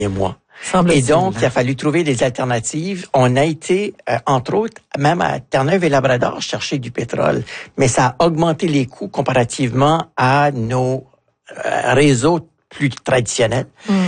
mois. Semble-t-il. Et donc, il a fallu trouver des alternatives. On a été, entre autres, même à Terre-Neuve et Labrador, chercher du pétrole. Mais ça a augmenté les coûts comparativement à nos réseaux plus traditionnels.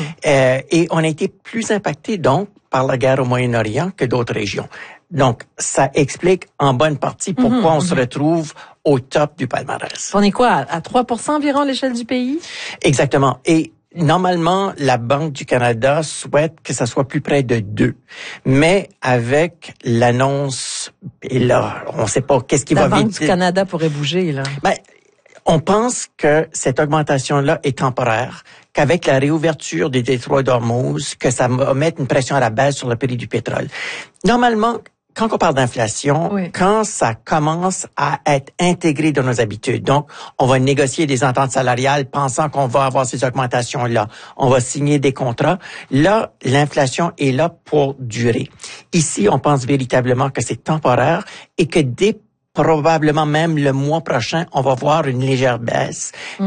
Et on a été plus impacté, donc, par la guerre au Moyen-Orient que d'autres régions. Donc, ça explique en bonne partie pourquoi on se retrouve au top du palmarès. On est quoi, à 3% environ à l'échelle du pays? Exactement. Et normalement, la Banque du Canada souhaite que ça soit plus près de 2. Mais avec l'annonce, et là, on ne sait pas qu'est-ce qui va vite. La Banque du Canada pourrait bouger, là. Ben, on pense que cette augmentation-là est temporaire, qu'avec la réouverture des détroits d'Ormuz, que ça va mettre une pression à la baisse sur le prix du pétrole. Normalement, quand on parle d'inflation, quand ça commence à être intégré dans nos habitudes, donc on va négocier des ententes salariales pensant qu'on va avoir ces augmentations-là, on va signer des contrats, là, l'inflation est là pour durer. Ici, on pense véritablement que c'est temporaire et que probablement même le mois prochain, on va voir une légère baisse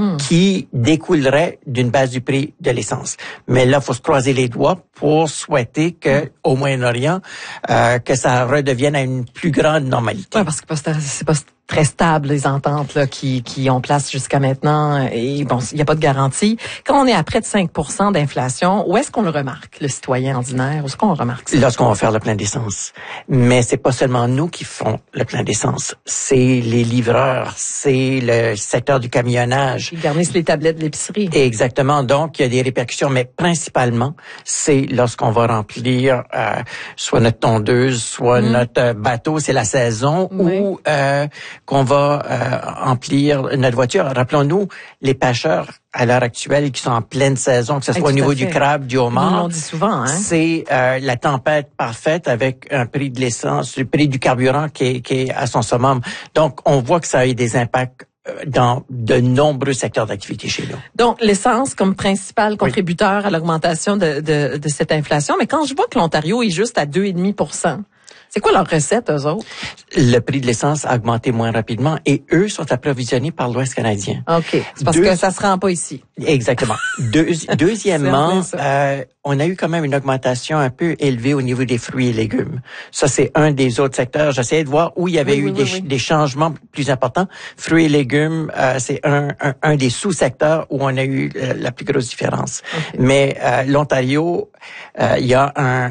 qui découlerait d'une baisse du prix de l'essence. Mais là, il faut se croiser les doigts pour souhaiter que au Moyen-Orient, que ça redevienne à une plus grande normalité. Ouais, parce que c'est pas très stable, les ententes là qui ont place jusqu'à maintenant. Et bon, il n'y a pas de garantie. Quand on est à près de 5% d'inflation, où est-ce qu'on le remarque, le citoyen ordinaire? Où est-ce qu'on remarque ça? Lorsqu'on va faire le plein d'essence. Mais c'est pas seulement nous qui font le plein d'essence. C'est les livreurs, c'est le secteur du camionnage. Ils garnissent les tablettes de l'épicerie. Exactement. Donc, il y a des répercussions, mais principalement, c'est lorsqu'on va remplir soit notre tondeuse, soit notre bateau, c'est la saison, ou qu'on va remplir notre voiture. Rappelons-nous, les pêcheurs à l'heure actuelle qui sont en pleine saison, que ce soit au niveau du crabe, du homard. On dit souvent, hein. C'est la tempête parfaite avec un prix de l'essence, le prix du carburant qui est à son summum. Donc, on voit que ça a eu des impacts dans de nombreux secteurs d'activité chez nous. Donc, l'essence comme principal contributeur à l'augmentation de cette inflation. Mais quand je vois que l'Ontario est juste à 2,5%, c'est quoi leur recette, eux autres? Le prix de l'essence a augmenté moins rapidement et eux sont approvisionnés par l'Ouest canadien. OK. C'est parce que ça se rend pas ici. Exactement. Deuxièmement, on a eu quand même une augmentation un peu élevée au niveau des fruits et légumes. Ça, c'est un des autres secteurs. J'essayais de voir où il y avait eu des changements plus importants. Fruits et légumes, c'est un des sous-secteurs où on a eu la plus grosse différence. Okay. Mais l'Ontario, il y a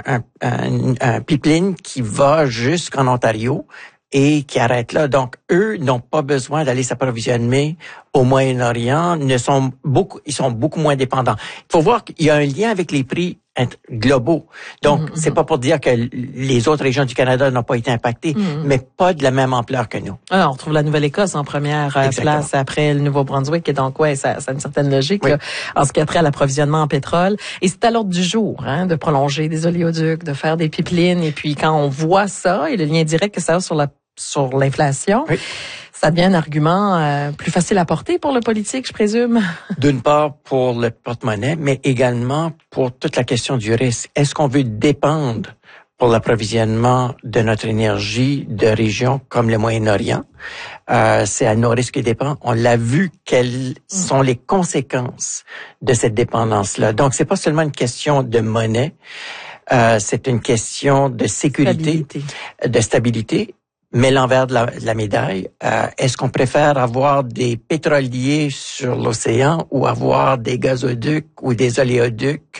un pipeline qui va jusqu'en Ontario et qui arrête là. Donc, eux n'ont pas besoin d'aller s'approvisionner au Moyen-Orient. Ils sont beaucoup moins dépendants. Il faut voir qu'il y a un lien avec les prix globaux. Donc, c'est pas pour dire que les autres régions du Canada n'ont pas été impactées, mais pas de la même ampleur que nous. Alors, on trouve la Nouvelle-Écosse en première place après le Nouveau-Brunswick. Et donc, ça a une certaine logique là, en ce qui a trait à l'approvisionnement en pétrole. Et c'est à l'ordre du jour de prolonger des oléoducs, de faire des pipelines. Et puis, quand on voit ça et le lien direct que ça a sur l'inflation, ça devient un argument plus facile à porter pour le politique, je présume. D'une part, pour le porte-monnaie, mais également pour toute la question du risque. Est-ce qu'on veut dépendre pour l'approvisionnement de notre énergie de régions comme le Moyen-Orient? C'est à nos risques et dépens. On l'a vu quelles sont les conséquences de cette dépendance-là. Donc, c'est pas seulement une question de monnaie, c'est une question de sécurité, de stabilité. Mais l'envers de la médaille, est-ce qu'on préfère avoir des pétroliers sur l'océan ou avoir des gazoducs ou des oléoducs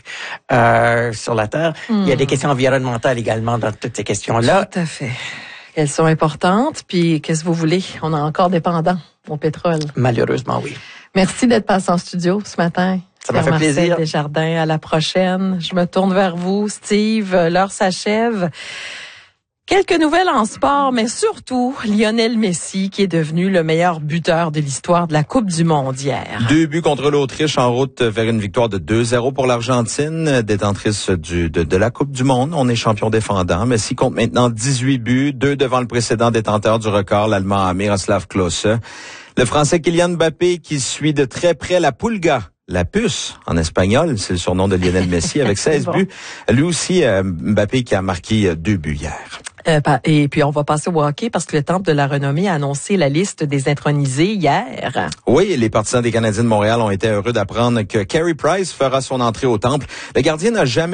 sur la Terre? Il y a des questions environnementales également dans toutes ces questions-là. Tout à fait. Elles sont importantes. Puis, qu'est-ce que vous voulez? On est encore dépendant au pétrole. Malheureusement, oui. Merci d'être passé en studio ce matin. Ça m'a fait plaisir. Desjardins, à la prochaine. Je me tourne vers vous, Steve. L'heure s'achève. Quelques nouvelles en sport, mais surtout Lionel Messi qui est devenu le meilleur buteur de l'histoire de la Coupe du Monde hier. 2 buts contre l'Autriche en route vers une victoire de 2-0 pour l'Argentine, détentrice de la Coupe du Monde. On est champion défendant. Messi compte maintenant 18 buts, 2 devant le précédent détenteur du record, l'Allemand Miroslav Klose. Le Français Kylian Mbappé qui suit de très près la Pulga. La puce, en espagnol, c'est le surnom de Lionel Messi, avec 16 buts. Lui aussi, Mbappé qui a marqué 2 buts hier. Et puis, on va passer au hockey parce que le Temple de la Renommée a annoncé la liste des intronisés hier. Oui, les partisans des Canadiens de Montréal ont été heureux d'apprendre que Carey Price fera son entrée au Temple. Le gardien n'a jamais